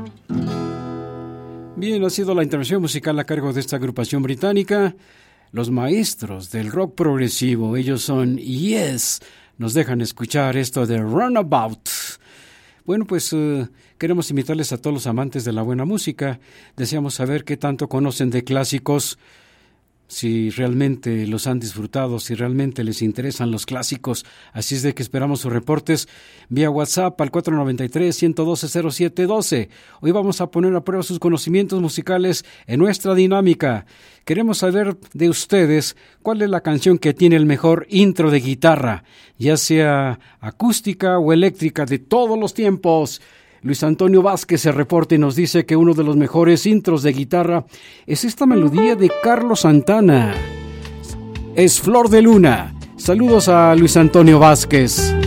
Bien, ha sido la intervención musical a cargo de esta agrupación británica, los maestros del rock progresivo. Ellos son Yes. Nos dejan escuchar esto de Runabout. Bueno, pues queremos invitarles a todos los amantes de la buena música. Deseamos saber qué tanto conocen de clásicos, si realmente los han disfrutado, si realmente les interesan los clásicos. Así es de que esperamos sus reportes vía WhatsApp al 493-112-0712. Hoy vamos a poner a prueba sus conocimientos musicales en nuestra dinámica. Queremos saber de ustedes cuál es la canción que tiene el mejor intro de guitarra, ya sea acústica o eléctrica, de todos los tiempos. Luis Antonio Vázquez se reporta y nos dice que uno de los mejores intros de guitarra es esta melodía de Carlos Santana. Es Flor de Luna. Saludos a Luis Antonio Vázquez.